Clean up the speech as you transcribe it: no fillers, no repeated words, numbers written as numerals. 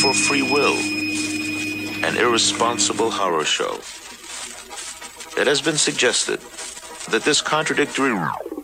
for free will, an irresponsible horror show. It has been suggested that this contradictory